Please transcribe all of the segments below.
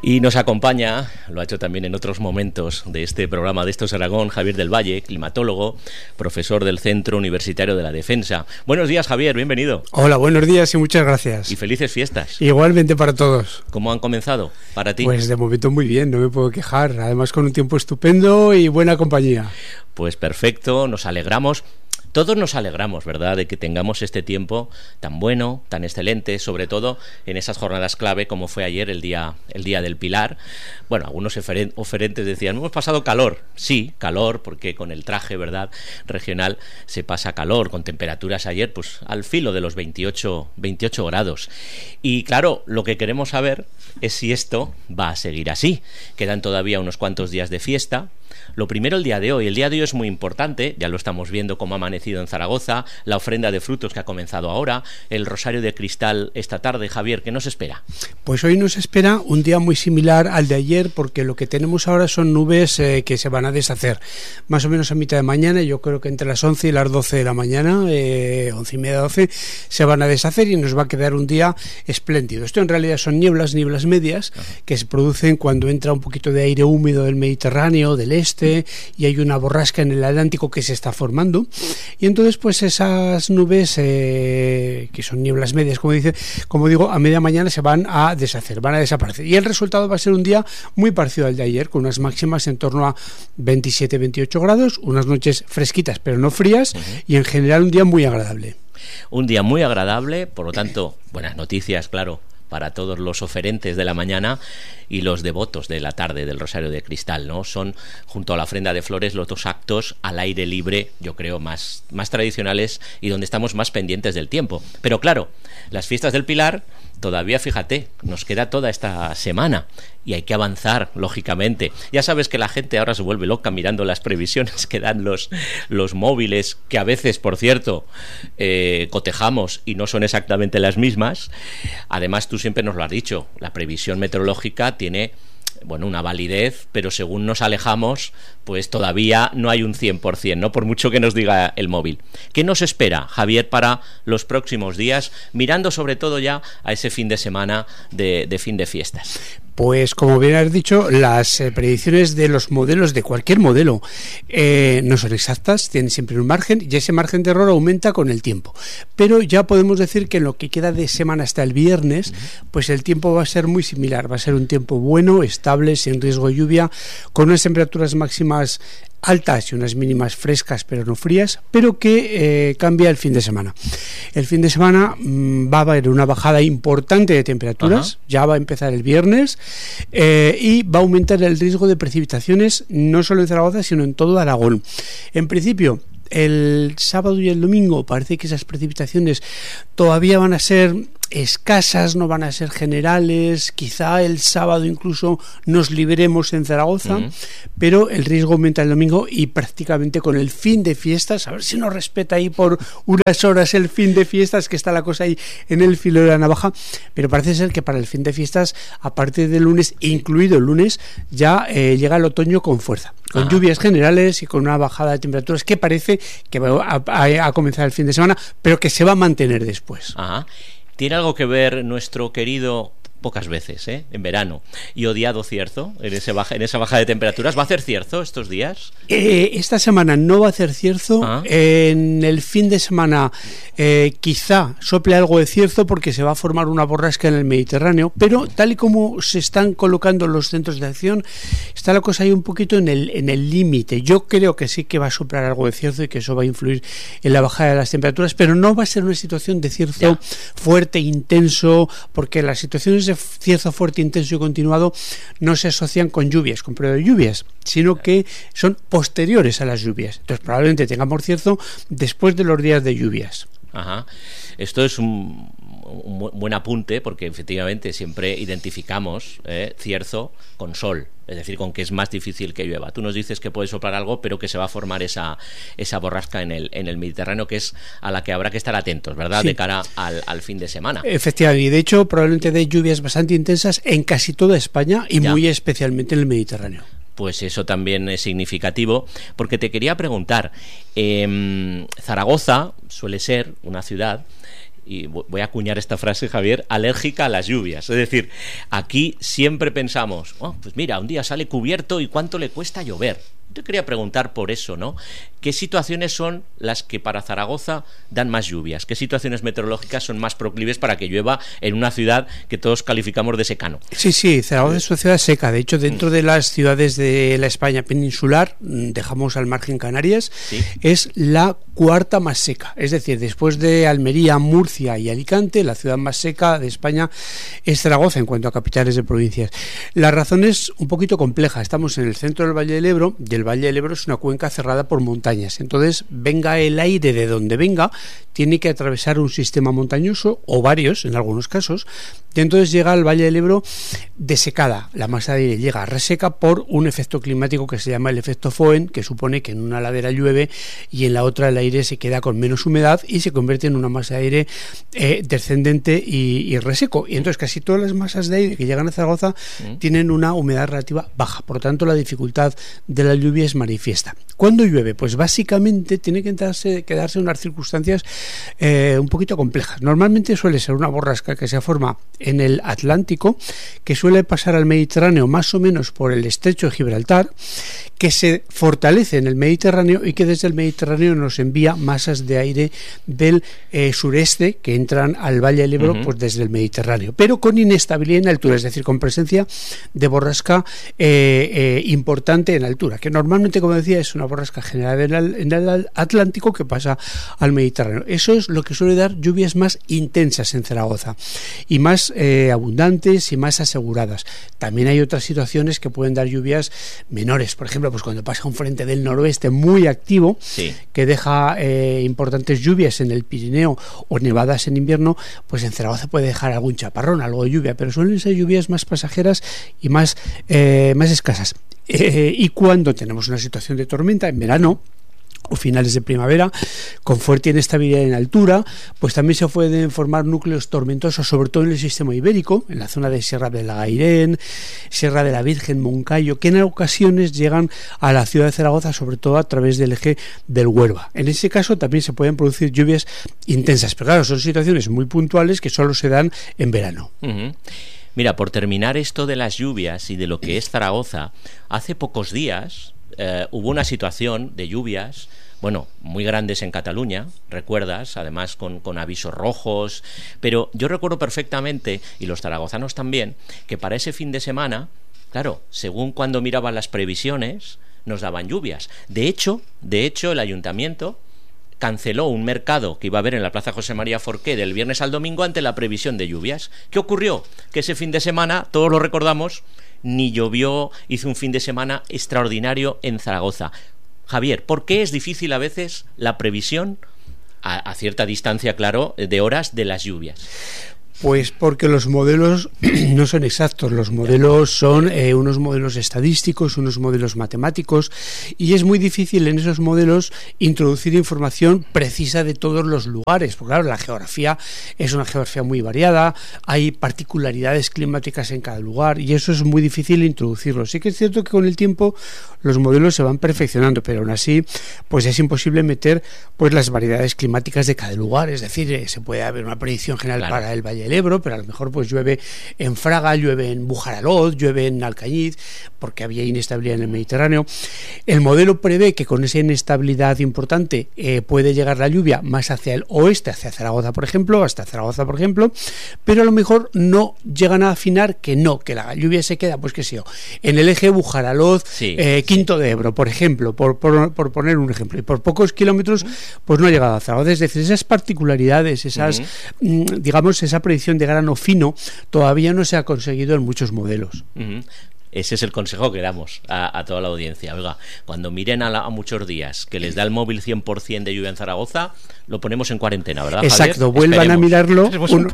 Y nos acompaña, lo ha hecho también en otros momentos de este programa de Esto es Aragón, Javier del Valle, climatólogo, profesor del Centro Universitario de la Defensa. Buenos días, Javier, bienvenido. Hola, buenos días y muchas gracias. Y felices fiestas. Igualmente para todos. ¿Cómo han comenzado para ti? Pues de momento muy bien, no me puedo quejar. Además con un tiempo estupendo y buena compañía. Pues perfecto, nos alegramos. Todos nos alegramos, ¿verdad?, de que tengamos este tiempo tan bueno, tan excelente, sobre todo en esas jornadas clave como fue ayer el día del Pilar. Bueno, algunos oferentes decían, hemos pasado calor. Sí, calor, porque con el traje, ¿verdad?, regional se pasa calor, con temperaturas ayer pues al filo de los 28 grados. Y claro, lo que queremos saber es si esto va a seguir así. Quedan todavía unos cuantos días de fiesta. Lo primero, el día de hoy. El día de hoy es muy importante, ya lo estamos viendo cómo ha amanecido en Zaragoza, la ofrenda de frutos que ha comenzado ahora, el rosario de cristal esta tarde. Javier, ¿qué nos espera? Pues hoy nos espera un día muy similar al de ayer, porque lo que tenemos ahora son nubes que se van a deshacer. Más o menos a mitad de mañana, yo creo que entre las 11 y las 12 de la mañana, 11 y media, 12, se van a deshacer y nos va a quedar un día espléndido. Esto en realidad son nieblas medias, que se producen cuando entra un poquito de aire húmedo del Mediterráneo, del este, y hay una borrasca en el Atlántico que se está formando, y entonces pues esas nubes que son nieblas medias, como digo, a media mañana se van a deshacer, van a desaparecer, y el resultado va a ser un día muy parecido al de ayer, con unas máximas en torno a 27-28 grados, unas noches fresquitas pero no frías, y en general un día muy agradable. Un día muy agradable, por lo tanto, buenas noticias, claro, para todos los oferentes de la mañana y los devotos de la tarde del Rosario de Cristal, ¿no? Son, junto a la ofrenda de flores, los dos actos al aire libre, yo creo, más tradicionales y donde estamos más pendientes del tiempo. Pero claro, las fiestas del Pilar, todavía, fíjate, nos queda toda esta semana y hay que avanzar, lógicamente. Ya sabes que la gente ahora se vuelve loca mirando las previsiones que dan los móviles, que a veces, por cierto, cotejamos y no son exactamente las mismas. Además, tú siempre nos lo has dicho, la previsión meteorológica tiene, bueno, una validez, pero según nos alejamos, pues todavía no hay un 100%, ¿no? Por mucho que nos diga el móvil. ¿Qué nos espera, Javier, para los próximos días, mirando sobre todo ya a ese fin de semana de fin de fiestas? Pues como bien has dicho, las predicciones de los modelos, de cualquier modelo, no son exactas, tienen siempre un margen, y ese margen de error aumenta con el tiempo. Pero ya podemos decir que en lo que queda de semana hasta el viernes, pues el tiempo va a ser muy similar, va a ser un tiempo bueno, estable, sin riesgo de lluvia, con unas temperaturas máximas altas y unas mínimas frescas pero no frías, pero que cambia el fin de semana. El fin de semana va a haber una bajada importante de temperaturas, ya va a empezar el viernes, y va a aumentar el riesgo de precipitaciones no solo en Zaragoza sino en todo Aragón. En principio, el sábado y el domingo parece que esas precipitaciones todavía van a ser escasas, no van a ser generales, quizá el sábado incluso nos libremos en Zaragoza, pero el riesgo aumenta el domingo y prácticamente con el fin de fiestas, a ver si nos respeta ahí por unas horas el fin de fiestas, que está la cosa ahí en el filo de la navaja, pero parece ser que para el fin de fiestas, a partir del lunes, incluido el lunes, ya llega el otoño con fuerza, con lluvias generales y con una bajada de temperaturas que parece que va a comenzar el fin de semana, pero que se va a mantener después. ¿Tiene algo que ver nuestro querido, pocas veces, en verano, y odiado cierzo en esa baja de temperaturas? ¿Va a hacer cierzo estos días? Esta semana no va a hacer cierzo. En el fin de semana quizá sople algo de cierzo porque se va a formar una borrasca en el Mediterráneo, pero tal y como se están colocando los centros de acción, está la cosa ahí un poquito en el límite. Yo creo que sí que va a soplar algo de cierzo y que eso va a influir en la bajada de las temperaturas, pero no va a ser una situación de cierzo fuerte, intenso, porque las situaciones de cierzo fuerte, intenso y continuado no se asocian con lluvias, con periodo de lluvias, sino que son posteriores a las lluvias. Entonces probablemente tengamos cierzo después de los días de lluvias. Esto es un buen apunte, porque efectivamente siempre identificamos cierzo con sol, es decir, con que es más difícil que llueva. Tú nos dices que puede soplar algo, pero que se va a formar esa borrasca en el Mediterráneo, que es a la que habrá que estar atentos, ¿verdad? Sí. De cara al fin de semana. Efectivamente, y de hecho probablemente de lluvias bastante intensas en casi toda España y muy especialmente en el Mediterráneo. Pues eso también es significativo, porque te quería preguntar, Zaragoza suele ser una ciudad y voy a acuñar esta frase, Javier, alérgica a las lluvias. Es decir, aquí siempre pensamos, pues mira, un día sale cubierto y cuánto le cuesta llover. Yo quería preguntar por eso, ¿no? ¿Qué situaciones son las que para Zaragoza dan más lluvias? ¿Qué situaciones meteorológicas son más proclives para que llueva en una ciudad que todos calificamos de secano? Sí, Zaragoza es una ciudad seca. De hecho, dentro de las ciudades de la España peninsular, dejamos al margen Canarias, ¿sí? Es la cuarta más seca. Es decir, después de Almería, Murcia y Alicante, la ciudad más seca de España es Zaragoza en cuanto a capitales de provincias. La razón es un poquito compleja. Estamos en el centro del Valle del Ebro, y el Valle del Ebro es una cuenca cerrada por montañas. Entonces, venga el aire de donde venga, tiene que atravesar un sistema montañoso, o varios en algunos casos, y entonces llega al Valle del Ebro desecada. La masa de aire llega reseca por un efecto climático que se llama el efecto Foehn, que supone que en una ladera llueve y en la otra el aire se queda con menos humedad y se convierte en una masa de aire descendente y reseco. Y entonces casi todas las masas de aire que llegan a Zaragoza tienen una humedad relativa baja. Por lo tanto, la dificultad de la lluvia es manifiesta. ¿Cuándo llueve? Pues básicamente tiene que quedarse unas circunstancias un poquito complejas. Normalmente suele ser una borrasca que se forma en el Atlántico, que suele pasar al Mediterráneo más o menos por el estrecho de Gibraltar, que se fortalece en el Mediterráneo y que desde el Mediterráneo nos envía masas de aire del sureste que entran al Valle del Ebro pues desde el Mediterráneo, pero con inestabilidad en altura, es decir, con presencia de borrasca importante en altura, que normalmente, como decía, es una borrasca generada en el Atlántico que pasa al Mediterráneo. Eso es lo que suele dar lluvias más intensas en Zaragoza y más abundantes y más aseguradas. También hay otras situaciones que pueden dar lluvias menores, por ejemplo, pues cuando pasa un frente del noroeste muy activo, sí, que deja importantes lluvias en el Pirineo o nevadas en invierno, pues en Zaragoza puede dejar algún chaparrón, algo de lluvia, pero suelen ser lluvias más pasajeras y más escasas. Y cuando tenemos una situación de tormenta en verano o finales de primavera, con fuerte inestabilidad en altura, pues también se pueden formar núcleos tormentosos, sobre todo en el sistema ibérico, en la zona de Sierra del Gairén, Sierra de la Virgen, Moncayo, que en ocasiones llegan a la ciudad de Zaragoza, sobre todo a través del eje del Huelva. En ese caso también se pueden producir lluvias intensas, pero claro, son situaciones muy puntuales que solo se dan en verano. Mira, por terminar esto de las lluvias y de lo que es Zaragoza, hace pocos días hubo una situación de lluvias, bueno, muy grandes en Cataluña, recuerdas, además con avisos rojos, pero yo recuerdo perfectamente, y los zaragozanos también, que para ese fin de semana, claro, según cuando miraban las previsiones, nos daban lluvias. De hecho, el ayuntamiento canceló un mercado que iba a haber en la Plaza José María Forqué del viernes al domingo ante la previsión de lluvias. ¿Qué ocurrió? Que ese fin de semana, todos lo recordamos, ni llovió, hizo un fin de semana extraordinario en Zaragoza. Javier, ¿por qué es difícil a veces la previsión, a cierta distancia, claro, de horas de las lluvias? Pues porque los modelos no son exactos, los modelos son unos modelos estadísticos, unos modelos matemáticos, y es muy difícil en esos modelos introducir información precisa de todos los lugares, porque claro, la geografía es una geografía muy variada, hay particularidades climáticas en cada lugar, y eso es muy difícil introducirlo. Sí que es cierto que con el tiempo los modelos se van perfeccionando, pero aún así pues es imposible meter pues las variedades climáticas de cada lugar, es decir, se puede haber una predicción general, claro, para el Valle del Ebro, pero a lo mejor pues llueve en Fraga, llueve en Bujaraloz, llueve en Alcañiz, porque había inestabilidad en el Mediterráneo. El modelo prevé que con esa inestabilidad importante puede llegar la lluvia más hacia el oeste, hacia Zaragoza, por ejemplo, pero a lo mejor no llegan a afinar que la lluvia se queda, pues qué sé yo, en el eje Bujaraloz, Quinto de Ebro, por ejemplo, por poner un ejemplo, y por pocos kilómetros pues no ha llegado a Zaragoza. Es decir, esas particularidades, esas digamos, esa predicción de grano fino todavía no se ha conseguido en muchos modelos. Ese es el consejo que damos a toda la audiencia. Oiga, cuando miren a muchos días que les da el móvil 100% de lluvia en Zaragoza, lo ponemos en cuarentena, ¿verdad, exacto, Javier? Vuelvan a mirarlo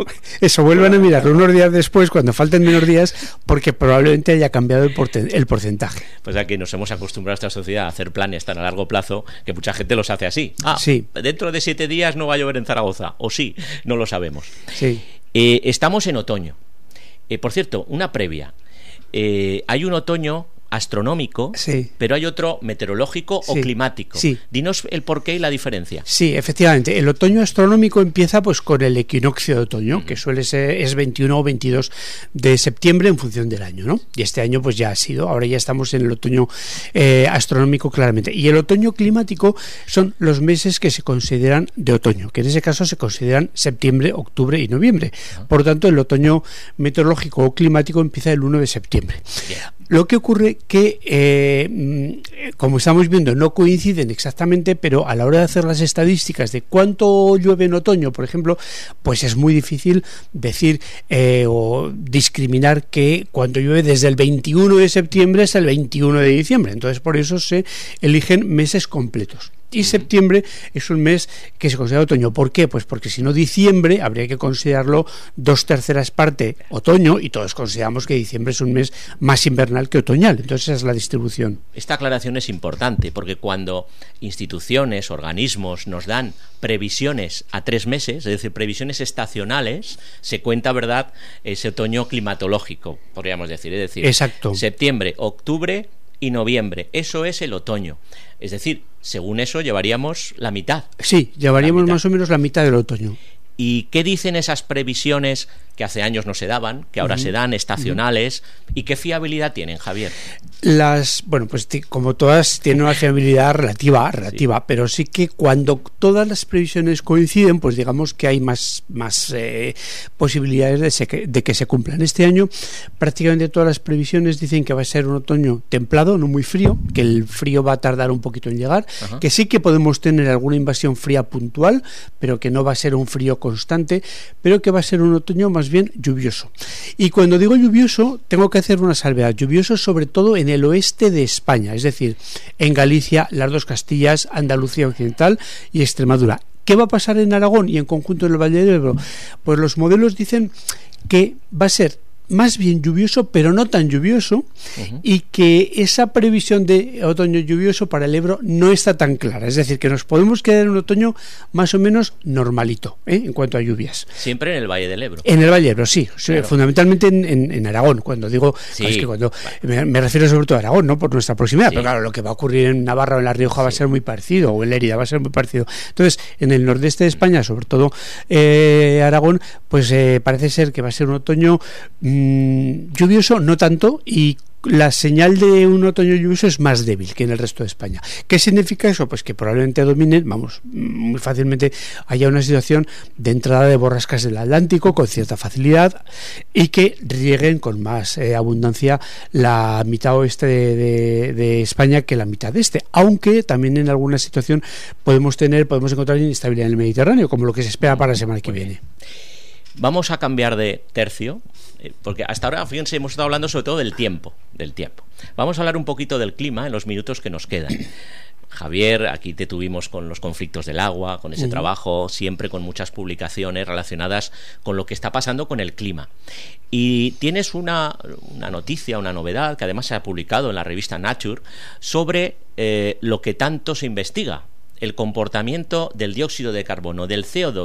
unos días después, cuando falten menos días, porque probablemente haya cambiado el porcentaje. Pues aquí nos hemos acostumbrado a esta sociedad a hacer planes tan a largo plazo que mucha gente los hace así. Sí. Dentro de 7 días no va a llover en Zaragoza, o sí, no lo sabemos. Sí. Estamos en otoño. Por cierto, una previa. Hay un otoño astronómico, sí, pero hay otro meteorológico sí, o climático. Sí. Dinos el porqué y la diferencia. Sí, efectivamente. El otoño astronómico empieza pues con el equinoccio de otoño, que suele ser, es 21 o 22 de septiembre en función del año, ¿no? Y este año pues ya ha sido, ahora ya estamos en el otoño astronómico claramente. Y el otoño climático son los meses que se consideran de otoño, que en ese caso se consideran septiembre, octubre y noviembre. Por lo tanto, el otoño meteorológico o climático empieza el 1 de septiembre. Bien. Lo que ocurre que, como estamos viendo, no coinciden exactamente, pero a la hora de hacer las estadísticas de cuánto llueve en otoño, por ejemplo, pues es muy difícil decir o discriminar que cuando llueve desde el 21 de septiembre hasta el 21 de diciembre. Entonces, por eso se eligen meses completos. Y septiembre es un mes que se considera otoño. ¿Por qué? Pues porque si no, diciembre habría que considerarlo 2/3 parte otoño, y todos consideramos que diciembre es un mes más invernal que otoñal. Entonces esa es la distribución. Esta aclaración es importante porque cuando instituciones, organismos nos dan previsiones a 3 meses, es decir, previsiones estacionales, se cuenta, ¿verdad?, ese otoño climatológico, podríamos decir. Es decir, exacto, septiembre, octubre y noviembre. Eso es el otoño. Es decir, según eso llevaríamos la mitad. Sí, llevaríamos más o menos la mitad del otoño. ¿Y qué dicen esas previsiones que hace años no se daban, que ahora se dan, estacionales, y qué fiabilidad tienen, Javier? Bueno, pues como todas tienen una fiabilidad relativa, sí, pero sí que cuando todas las previsiones coinciden, pues digamos que hay más posibilidades de que se cumplan. Este año prácticamente todas las previsiones dicen que va a ser un otoño templado, no muy frío, que el frío va a tardar un poquito en llegar, que sí que podemos tener alguna invasión fría puntual, pero que no va a ser un frío constante, pero que va a ser un otoño más bien lluvioso. Y cuando digo lluvioso, tengo que hacer una salvedad. Lluvioso sobre todo en el oeste de España, es decir, en Galicia, las dos Castillas, Andalucía Occidental y Extremadura. ¿Qué va a pasar en Aragón y en conjunto en el Valle del Ebro? Pues los modelos dicen que va a ser más bien lluvioso, pero no tan lluvioso, y que esa previsión de otoño lluvioso para el Ebro no está tan clara. Es decir, que nos podemos quedar en un otoño más o menos normalito, en cuanto a lluvias. Siempre en el Valle del Ebro. En el Valle del Ebro, sí, claro. Fundamentalmente en Aragón. Cuando digo, sí, es que cuando me refiero sobre todo a Aragón, no por nuestra proximidad, sí, pero claro, lo que va a ocurrir en Navarra o en La Rioja va a ser muy parecido, o en Lérida va a ser muy parecido. Entonces, en el nordeste de España, sobre todo Aragón, pues parece ser que va a ser un otoño lluvioso, no tanto, y la señal de un otoño lluvioso es más débil que en el resto de España. ¿Qué significa eso? Pues que probablemente dominen, muy fácilmente haya una situación de entrada de borrascas del Atlántico con cierta facilidad y que rieguen con más abundancia la mitad oeste de España que la mitad este, aunque también en alguna situación podemos encontrar inestabilidad en el Mediterráneo, como lo que se espera para la semana que viene. Vamos a cambiar de tercio, porque hasta ahora, fíjense, hemos estado hablando sobre todo del tiempo. Vamos a hablar un poquito del clima en los minutos que nos quedan. Javier, aquí te tuvimos con los conflictos del agua, con ese trabajo, siempre con muchas publicaciones relacionadas con lo que está pasando con el clima. Y tienes una noticia, una novedad, que además se ha publicado en la revista Nature, sobre lo que tanto se investiga: el comportamiento del dióxido de carbono, del CO2